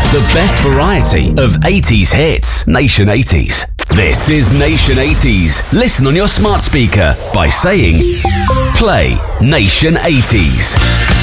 The best variety of 80s hits. Nation 80s. This is Nation 80s. Listen on your smart speaker by saying, play Nation 80s.